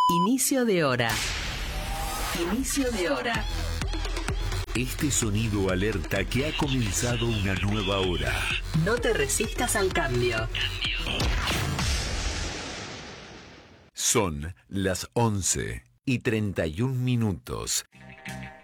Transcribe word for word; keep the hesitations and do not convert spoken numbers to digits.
Inicio de hora. Inicio de hora. Este sonido alerta que ha comenzado una nueva hora. No te resistas al cambio. Son las once y treinta y un minutos.